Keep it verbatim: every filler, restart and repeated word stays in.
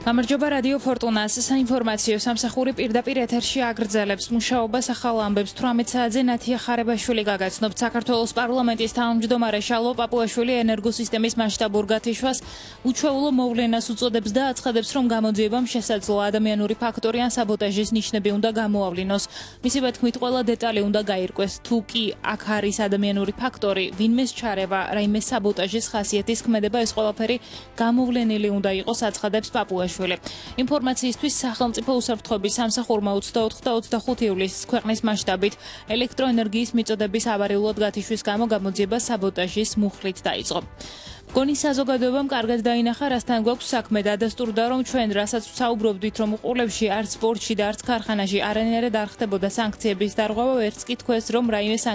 გამარჯობა რადიო ფორტუნას საინფორმაციო სამსახური პირდაპირ ეთერში აგრძელებს მუშაობას ახალ ამბებს თვრამეტ საათზე ნათია ხარებაშვილი გაგაცნობთ საქართველოს პარლამენტის თავმჯდომარე შალვა პაპუაშვილი ენერგოსისტემის მასშტაბურ გათიშვას უჩვეულო მოვლენას უწოდებს და აცხადებს რომ გამოძიებამ შესაძლოა ადამიანური ფაქტორი ან საბოტაჟის ნიშნები უნდა გამოავლინოს მისი თქმით ყველა დეტალი უნდა გაირკვეს თუ კი აქ არის ადამიანური ფაქტორი ვინმეს ჩარევა რაიმე საბოტაჟის ხასიათის ქმედება ეს ყველაფერი გამოვლენილი უნდა იყოს აცხადებს პაპუაშვილი ინფორმაციისთვის სახელმწიფო უსაფრთხოების სამსახურმა ოცდაოთხ და ოცდახუთ ივლისს ქვეყნის მასშტაბით ელექტროენერგიის მიწოდების ავარიულად გათიშვის გამო გამოძიება საბოტაჟის მუხლით დაიწყო. გონი საზოგადოებამ კარგად დაინახა, რასთან გვაქვს საქმე დადასტურდა, რომ ჩვენ რასაც ვსაუბრობდით, რომ უყურებში არც სპორტში და არც ქარხანაში არანაირად არ ხდებოდა სანქციების დარღვევა, ვერც კი თქვეს, რომ რაიმე